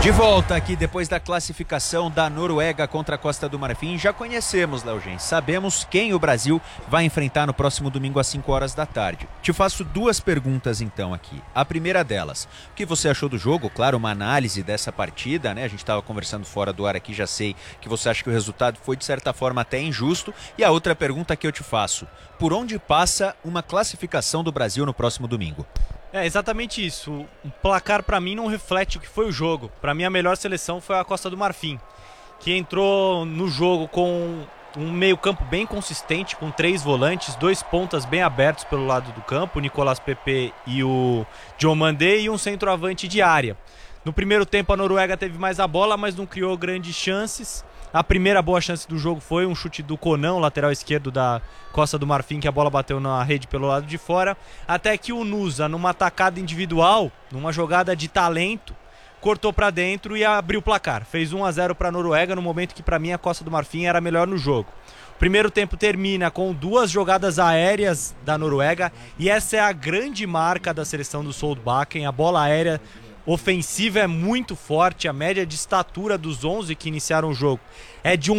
De volta aqui depois da classificação da Noruega contra a Costa do Marfim. Já conhecemos, Léo Gens, sabemos quem o Brasil vai enfrentar no próximo domingo às 5 horas da tarde. Te faço duas perguntas então aqui. A primeira delas, o que você achou do jogo? Claro, uma análise dessa partida, né? A gente estava conversando fora do ar aqui, já sei que você acha que o resultado foi de certa forma até injusto. E a outra pergunta que eu te faço, por onde passa uma classificação do Brasil no próximo domingo? É exatamente isso. O placar para mim não reflete o que foi o jogo. Para mim a melhor seleção foi a Costa do Marfim, que entrou no jogo com um meio-campo bem consistente, com 3 volantes, 2 pontas bem abertos pelo lado do campo, o Nicolas Pepe e o Diomandé, e um centroavante de área. No primeiro tempo a Noruega teve mais a bola, mas não criou grandes chances. A primeira boa chance do jogo foi um chute do Conan, lateral esquerdo da Costa do Marfim, que a bola bateu na rede pelo lado de fora, até que o Nusa, numa atacada individual, numa jogada de talento, cortou para dentro e abriu o placar. Fez 1-0 para a Noruega, no momento que para mim a Costa do Marfim era melhor no jogo. O primeiro tempo termina com 2 jogadas aéreas da Noruega, e essa é a grande marca da seleção do Solbakken. A bola aérea ofensiva é muito forte, a média de estatura dos 11 que iniciaram o jogo é de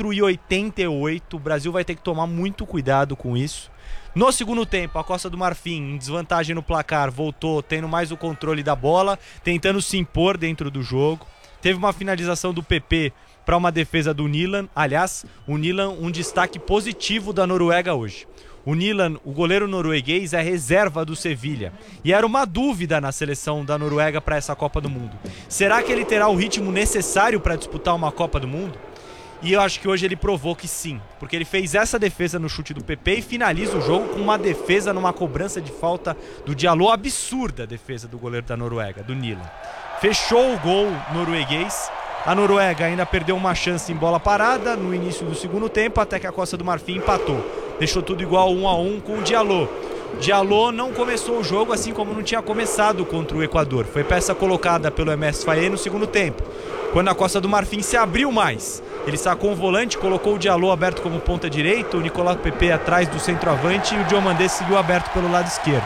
1,88 m. O Brasil vai ter que tomar muito cuidado com isso. No segundo tempo, a Costa do Marfim, em desvantagem no placar, voltou tendo mais o controle da bola, tentando se impor dentro do jogo. Teve uma finalização do PP para uma defesa do Nilan. Aliás, o Nilan, um destaque positivo da Noruega hoje. O Nilan, o goleiro norueguês, é reserva do Sevilha. E era uma dúvida na seleção da Noruega para essa Copa do Mundo. Será que ele terá o ritmo necessário para disputar uma Copa do Mundo? E eu acho que hoje ele provou que sim. Porque ele fez essa defesa no chute do PP e finaliza o jogo com uma defesa numa cobrança de falta do Diallo. Absurda a defesa do goleiro da Noruega, do Nilan. Fechou o gol norueguês. A Noruega ainda perdeu uma chance em bola parada no início do segundo tempo, até que a Costa do Marfim empatou. Deixou tudo igual 1-1 com o Diallo. Diallo não começou o jogo, assim como não tinha começado contra o Equador. Foi peça colocada pelo MS Faye no segundo tempo, quando a Costa do Marfim se abriu mais. Ele sacou um volante, colocou o Diallo aberto como ponta direita, o Nicolas Pepe atrás do centroavante e o Diomandé seguiu aberto pelo lado esquerdo.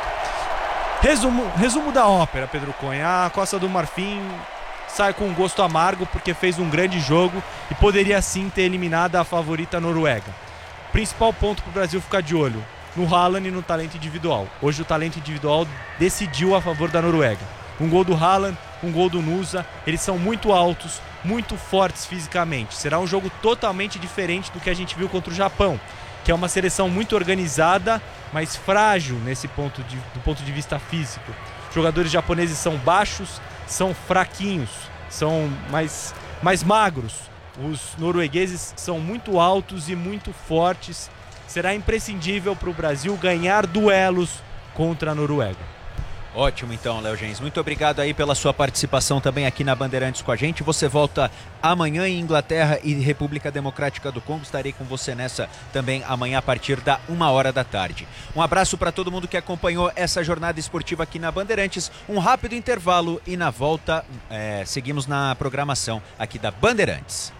Resumo da ópera, Pedro Cunha. A Costa do Marfim sai com um gosto amargo porque fez um grande jogo e poderia sim ter eliminado a favorita Noruega. Principal ponto para o Brasil ficar de olho no Haaland e no talento individual. Hoje o talento individual decidiu a favor da Noruega. Um gol do Haaland, um gol do Nusa. Eles são muito altos, muito fortes fisicamente. Será um jogo totalmente diferente do que a gente viu contra o Japão, que é uma seleção muito organizada, mas frágil do ponto de vista físico. Os jogadores japoneses são baixos, são fraquinhos, são mais magros. Os noruegueses são muito altos e muito fortes. Será imprescindível para o Brasil ganhar duelos contra a Noruega. Ótimo então, Léo Gens. Muito obrigado aí pela sua participação também aqui na Bandeirantes com a gente. Você volta amanhã em Inglaterra e República Democrática do Congo. Estarei com você nessa também amanhã a partir da 1h da tarde. Um abraço para todo mundo que acompanhou essa jornada esportiva aqui na Bandeirantes. Um rápido intervalo e na volta seguimos na programação aqui da Bandeirantes.